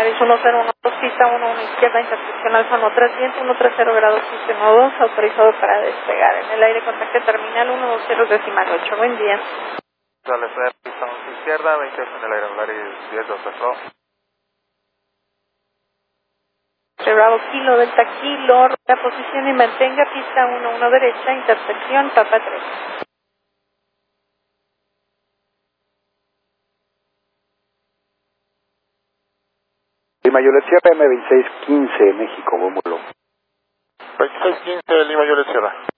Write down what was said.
Polaris 1012, pista 11 izquierda, intersección Alfa 130, 130 grados 12, autorizado para despegar. En el aire contacte terminal 120,8. Buen día. Sale pista 11 izquierda, 20 en el aire, Polaris 1012, pro. Bravo Kilo, Delta Kilo, la posición y mantenga pista 11 derecha, intersección Papa 3. Lima Juliet Sierra M2615, México, buen vuelo. 2615, Lima Juliet Sierra.